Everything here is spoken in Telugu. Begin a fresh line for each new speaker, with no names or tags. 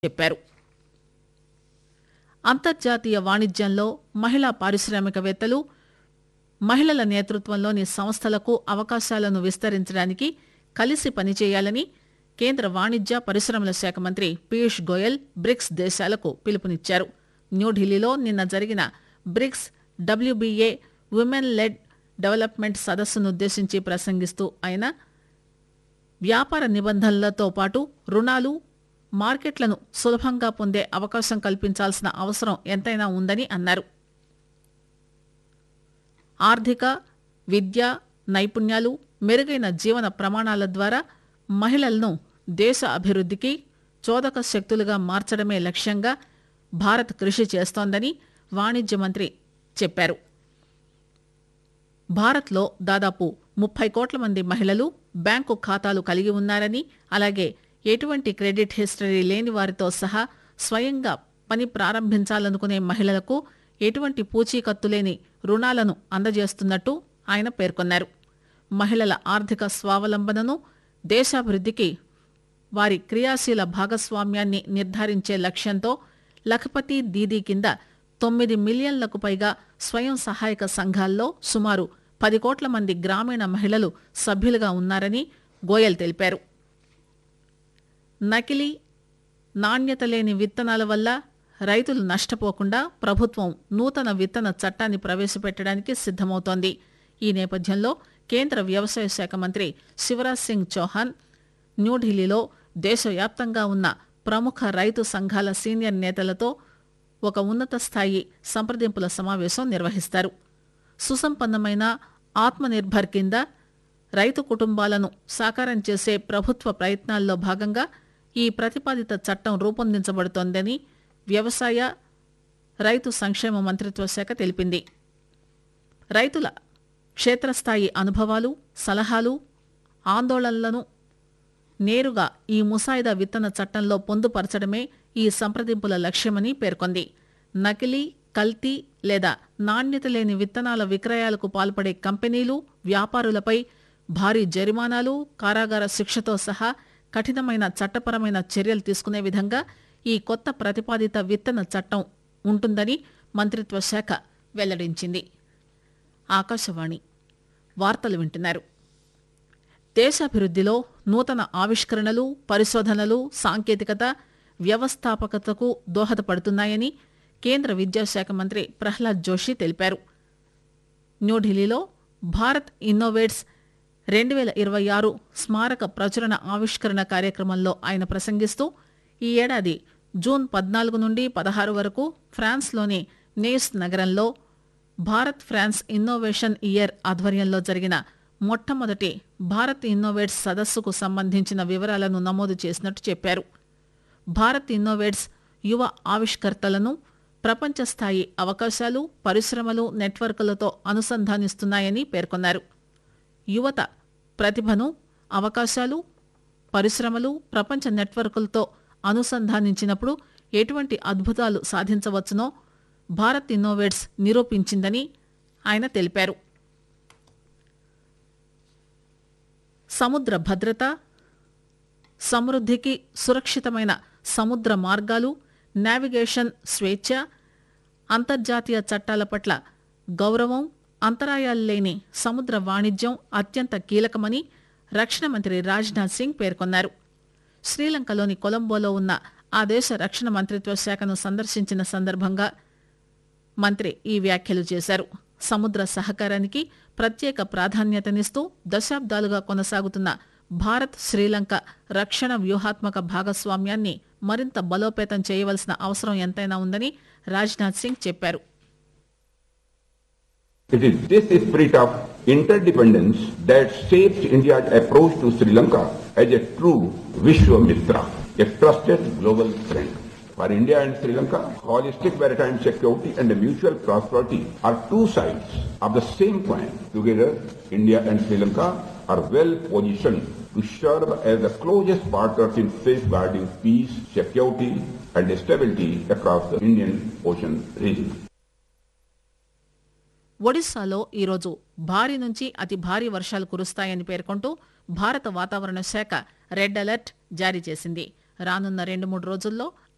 చెప్పారు. అంతర్జాతీయ వాణిజ్యంలో మహిళా పారిశ్రామికవేత్తలు, మహిళల నేతృత్వంలోని సంస్థలకు అవకాశాలను విస్తరించడానికి కలిసి పనిచేయాలని కేంద్ర వాణిజ్య పరిశ్రమల శాఖ మంత్రి పీయూష్ గోయల్ బ్రిక్స్ దేశాలకు పిలుపునిచ్చారు. న్యూఢిల్లీలో నిన్న జరిగిన bricks WBA women led development సదస్సునుద్దేశించి ప్రసంగిస్తూ ఆయన వ్యాపార నిబంధనలతో పాటు రుణాలు, మార్కెట్లను సులభంగా పొందే అవకాశం కల్పించాల్సిన అవసరం ఎంతైనా ఉందని అన్నారు. ఆర్థిక, విద్య, నైపుణ్యాలు, మెరుగైన జీవన ప్రమాణాల ద్వారా మహిళలను దేశ అభివృద్ధికి చోదక శక్తులుగా మార్చడమే లక్ష్యంగా భారత్ కృషి చేస్తోందని వాణిజ్య మంత్రి చెప్పారు. భారత్లో దాదాపు 30 కోట్ల మంది మహిళలు బ్యాంకు ఖాతాలు కలిగి ఉన్నారని, అలాగే ఎటువంటి క్రెడిట్ హిస్టరీ లేని వారితో సహా స్వయంగా పని ప్రారంభించాలనుకునే మహిళలకు ఎటువంటి పూచీకత్తు లేని రుణాలను అందజేస్తున్నట్టు ఆయన పేర్కొన్నారు. మహిళల ఆర్థిక స్వావలంబనను, దేశాభివృద్ధికి వారి క్రియాశీల భాగస్వామ్యాన్ని నిర్ధారించే లక్ష్యంతో లఖపతి దీదీ కింద 9 మిలియన్లకు పైగా స్వయం సహాయక సంఘాల్లో సుమారు 10 కోట్ల మంది గ్రామీణ మహిళలు సభ్యులుగా ఉన్నారని గోయల్ తెలిపారు. నకిలీ, నాణ్యత లేని విత్తనాల వల్ల రైతులు నష్టపోకుండా ప్రభుత్వం నూతన విత్తన చట్టాన్ని ప్రవేశపెట్టడానికి సిద్దమవుతోంది. ఈ నేపథ్యంలో కేంద్ర వ్యవసాయ శాఖ మంత్రి శివరాజ్ సింగ్ చౌహాన్ న్యూఢిల్లీలో దేశవ్యాప్తంగా ఉన్న ప్రముఖ రైతు సంఘాల సీనియర్ నేతలతో ఒక ఉన్నత స్థాయి సంప్రదింపుల సమావేశం నిర్వహిస్తారు. సుసంపన్నమైన ఆత్మనిర్భర్ కింద రైతు కుటుంబాలను సాకారం చేసే ప్రభుత్వ ప్రయత్నాల్లో భాగంగా ఈ ప్రతిపాదిత చట్టం రూపొందించబడుతోందని వ్యవసాయ, రైతు సంక్షేమ మంత్రిత్వ శాఖ తెలిపింది. రైతుల క్షేత్రస్థాయి అనుభవాలు, సలహాలు, ఆందోళనలను నేరుగా ఈ ముసాయిదా విత్తన చట్టంలో పొందుపరచడమే ఈ సంప్రదింపుల లక్ష్యమని పేర్కొంది. నకిలీ, కల్తీ లేదా నాణ్యత లేని విత్తనాల విక్రయాలకు పాల్పడే కంపెనీలు, వ్యాపారులపై భారీ జరిమానాలు, కారాగార శిక్షతో సహా కఠినమైన చట్టపరమైన చర్యలు తీసుకునే విధంగా ఈ కొత్త ప్రతిపాదిత విత్తన చట్టం ఉంటుందని మంత్రిత్వ శాఖ వెల్లడించింది. ఆకాశవాణి వార్తలు వింటున్నారు. దేశాభివృద్ధిలో నూతన ఆవిష్కరణలు, పరిశోధనలు, సాంకేతికత, వ్యవస్థాపకతకు దోహదపడుతున్నాయని కేంద్ర విద్యాశాఖ మంత్రి ప్రహ్లాద్ జోషి తెలిపారు. న్యూఢిల్లీలో భారత్ ఇన్నోవేట్స్ 2026 స్మారక ప్రచురణ ఆవిష్కరణ కార్యక్రమంలో ఆయన ప్రసంగిస్తూ ఈ ఏడాది జూన్ 14 నుండి 16 వరకు ఫ్రాన్స్లోని నేస్ నగరంలో భారత్ ఫ్రాన్స్ ఇన్నోవేషన్ ఇయర్ ఆధ్వర్యంలో జరిగిన మొట్టమొదటి భారత్ ఇన్నోవేట్స్ సదస్సుకు సంబంధించిన వివరాలను నమోదు చేసినట్టు చెప్పారు. భారత్ ఇన్నోవేట్స్ యువ ఆవిష్కర్తలను ప్రపంచ స్థాయి అవకాశాలు, పరిశ్రమలు, నెట్వర్క్లతో అనుసంధానిస్తున్నాయని పేర్కొన్నారు. యువత ప్రతిభను, అవకాశాలు, పరిశ్రమలు ప్రపంచ నెట్వర్క్లతో అనుసంధానించినప్పుడు ఎటువంటి అద్భుతాలు సాధించవచ్చునో భారత్ ఇన్నోవేట్స్ నిరూపించిందని ఆయన తెలిపారు. సముద్ర భద్రత, సమృద్ధికి సురక్షితమైన సముద్ర మార్గాలు, నావిగేషన్ స్వేచ్ఛ, అంతర్జాతీయ చట్టాల పట్ల గౌరవం, అంతరాయాలు లేని సముద్ర వాణిజ్యం అత్యంత కీలకమని రక్షణ మంత్రి రాజ్నాథ్ సింగ్ పేర్కొన్నారు. శ్రీలంకలోని కొలంబోలో ఉన్న ఆ దేశ రక్షణ మంత్రిత్వ శాఖను సందర్శించిన సందర్భంగా మంత్రి ఈ వ్యాఖ్యలు చేశారు. సముద్ర సహకారానికి ప్రత్యేక ప్రాధాన్యతనిస్తూ దశాబ్దాలుగా కొనసాగుతున్న భారత్ శ్రీలంక రక్షణ వ్యూహాత్మక భాగస్వామ్యాన్ని మరింత బలోపేతం చేయవలసిన అవసరం ఎంతైనా ఉందని రాజ్నాథ్ సింగ్ చెప్పారు.
It is this spirit of interdependence that shaped India's approach to Sri Lanka as a true Vishwamitra, a trusted global friend. For India and Sri Lanka, holistic maritime security and mutual prosperity are two sides of the same coin. Together, India and Sri Lanka are well positioned to serve as the closest partners in safeguarding peace, security, and stability across the Indian Ocean region.
ఒడిశాలో ఈరోజు భారీ నుంచి అతి భారీ వర్షాలు కురుస్తాయని పేర్కొంటూ భారత వాతావరణ శాఖ రెడ్ అలర్ట్ జారీ చేసింది. రానున్న 2-3 రోజుల్లో